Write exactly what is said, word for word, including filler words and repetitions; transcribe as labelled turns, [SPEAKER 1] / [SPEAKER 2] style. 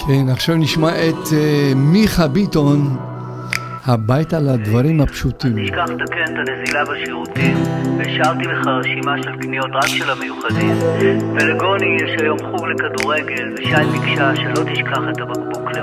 [SPEAKER 1] כן, עכשיו נשמע את uh, מיכה ביטון, הביתה לדברים הפשוטים.
[SPEAKER 2] נשכח תקן את הנזילה בשירותים, ושארתי לך רשימה של קניות רק של המיוחדים, ולגוני יש היום חוג לכדורגל, ושי ביקשה שלא תשכח את הבקבוק לאור.